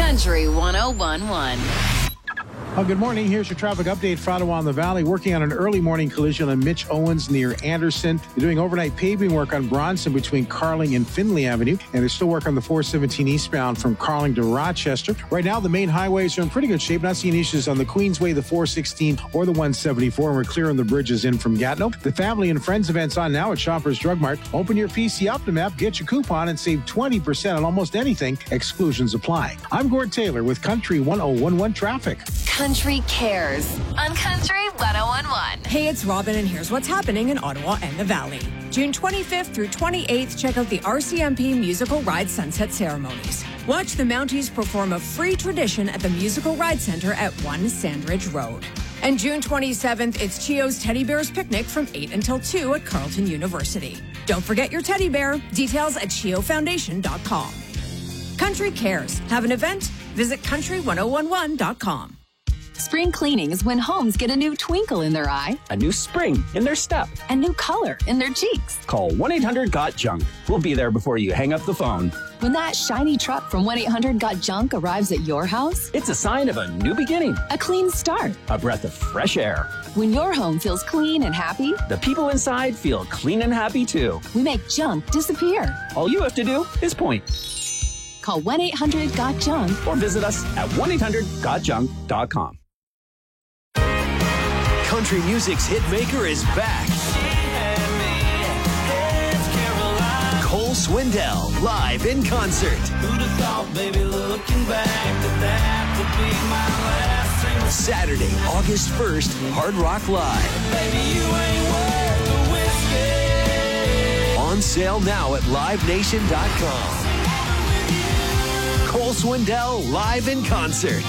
Country 101.1. Good morning. Here's your traffic update for Ottawa on the Valley. Working on an early morning collision on Mitch Owens near Anderson. They're doing overnight paving work on Bronson between Carling and Finley Avenue. And there's still work on the 417 eastbound from Carling to Rochester. Right now, the main highways are in pretty good shape. Not seeing issues on the Queensway, the 416, or the 174. And we're clearing the bridges in from Gatineau. The Family and Friends event's on now at Shoppers Drug Mart. Open your PC Optum app, get your coupon, and save 20% on almost anything. Exclusions apply. I'm Gord Taylor with Country 101.1 Traffic. Country Cares on Country 101.1. Hey, it's Robin, and here's what's happening in Ottawa and the Valley. June 25th through 28th, check out the RCMP Musical Ride Sunset Ceremonies. Watch the Mounties perform a free tradition at the Musical Ride Center at 1 Sandridge Road. And June 27th, it's Chio's Teddy Bears Picnic from 8 until 2 at Carleton University. Don't forget your teddy bear. Details at chiofoundation.com. Country Cares. Have an event? Visit country1011.com. Spring cleaning is when homes get a new twinkle in their eye, a new spring in their step, a new color in their cheeks. Call 1-800-GOT-JUNK. We'll be there before you hang up the phone. When that shiny truck from 1-800-GOT-JUNK arrives at your house, it's a sign of a new beginning, a clean start, a breath of fresh air. When your home feels clean and happy, the people inside feel clean and happy too. We make junk disappear. All you have to do is point. Call 1-800-GOT-JUNK or visit us at 1-800-GOTJUNK.com. Country music's hitmaker is back. Cole Swindell, live in concert. Who'd have thought, baby, looking back, that would be my last single. Saturday, August 1st, Hard Rock Live. Baby, you ain't worth the whiskey. On sale now at livenation.com. Cole Swindell, live in concert.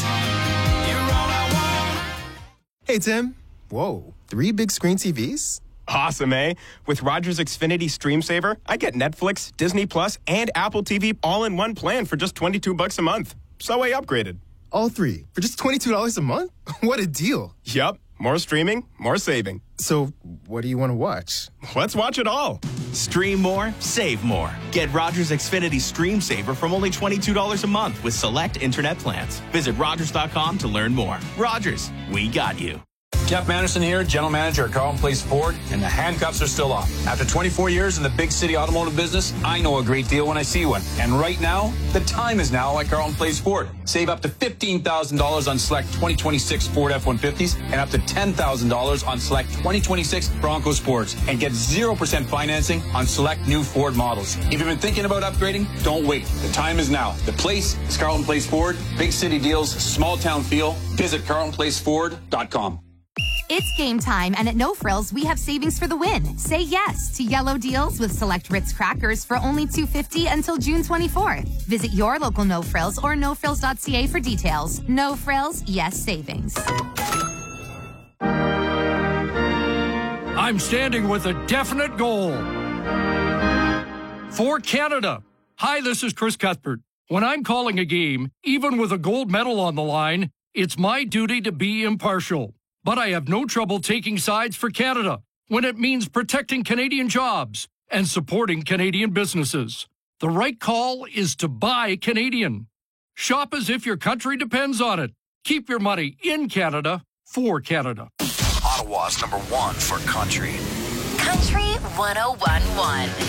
Hey, Tim. Whoa, 3 big screen TVs? Awesome, eh? With Rogers Xfinity Stream Saver, I get Netflix, Disney Plus, and Apple TV all in one plan for just $22 a month. So I upgraded. All 3 for just $22 a month? What a deal. Yup. More streaming, more saving. So, what do you want to watch? Let's watch it all. Stream more, save more. Get Rogers Xfinity Stream Saver from only $22 a month with select internet plans. Visit Rogers.com to learn more. Rogers, we got you. Jeff Manderson here, General Manager at Carleton Place Ford, and the handcuffs are still off. After 24 years in the big city automotive business, I know a great deal when I see one. And right now, the time is now at Carleton Place Ford. Save up to $15,000 on select 2026 Ford F-150s and up to $10,000 on select 2026 Bronco Sports. And get 0% financing on select new Ford models. If you've been thinking about upgrading, don't wait. The time is now. The place is Carleton Place Ford. Big city deals, small town feel. Visit CarletonPlaceFord.com. It's game time, and at No Frills, we have savings for the win. Say yes to yellow deals with select Ritz crackers for only $2.50 until June 24th. Visit your local No Frills or nofrills.ca for details. No Frills, yes savings. I'm standing with a definite goal. For Canada. Hi, this is Chris Cuthbert. When I'm calling a game, even with a gold medal on the line, it's my duty to be impartial. But I have no trouble taking sides for Canada when it means protecting Canadian jobs and supporting Canadian businesses. The right call is to buy Canadian. Shop as if your country depends on it. Keep your money in Canada for Canada. Ottawa's #1 for country. Country 101.1.